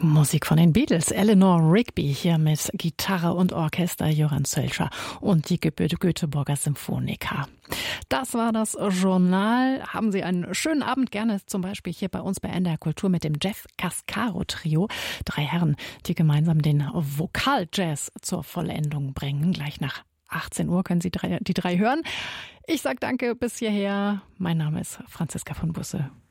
Musik von den Beatles, Eleanor Rigby hier mit Gitarre und Orchester, Johann Sölscher und die Göteborger Symphoniker. Das war das Journal. Haben Sie einen schönen Abend, gerne zum Beispiel hier bei uns bei NDR Kultur mit dem Jeff Cascaro Trio. 3 Herren, die gemeinsam den Vokaljazz zur Vollendung bringen. Gleich nach 18 Uhr können Sie die drei hören. Ich sage danke bis hierher. Mein Name ist Franziska von Busse.